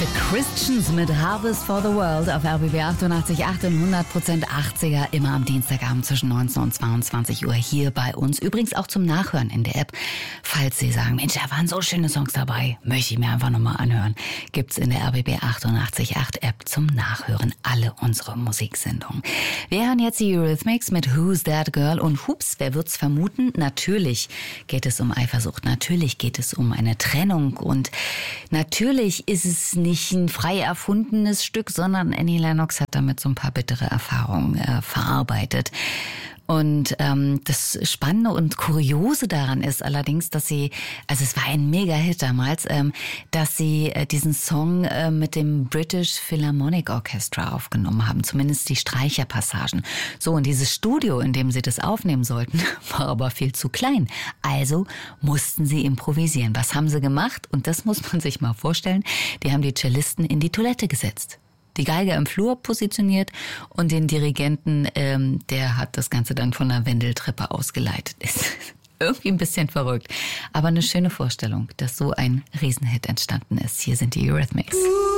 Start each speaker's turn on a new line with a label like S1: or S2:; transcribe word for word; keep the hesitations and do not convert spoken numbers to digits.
S1: The Christians mit Harvest for the World auf R B B achtundachtzig Komma acht in hundert Prozent achtziger, immer am Dienstagabend zwischen neunzehn und zweiundzwanzig Uhr hier bei uns. Übrigens auch zum Nachhören in der App. Falls Sie sagen, Mensch, da waren so schöne Songs dabei, möchte ich mir einfach nochmal anhören, gibt's in der R B B achtundachtzig Komma acht App zum Nachhören alle unsere Musiksendungen. Wir hören jetzt die Eurythmics mit Who's That Girl und hups, wer wird's vermuten? Natürlich geht es um Eifersucht, natürlich geht es um eine Trennung und natürlich ist es nicht nicht ein frei erfundenes Stück, sondern Annie Lennox hat damit so ein paar bittere Erfahrungen äh, verarbeitet. Und ähm, das Spannende und Kuriose daran ist allerdings, dass sie, also es war ein Mega-Hit damals, ähm, dass sie äh, diesen Song äh, mit dem British Philharmonic Orchestra aufgenommen haben, zumindest die Streicherpassagen. So, und dieses Studio, in dem sie das aufnehmen sollten, war aber viel zu klein. Also mussten sie improvisieren. Was haben sie gemacht? Und das muss man sich mal vorstellen. Die haben die Cellisten in die Toilette gesetzt. Die Geige im Flur positioniert und den Dirigenten, ähm, der hat das Ganze dann von der Wendeltreppe ausgeleitet. Ist irgendwie ein bisschen verrückt, aber eine schöne Vorstellung, dass so ein Riesenhit entstanden ist. Hier sind die Eurythmics.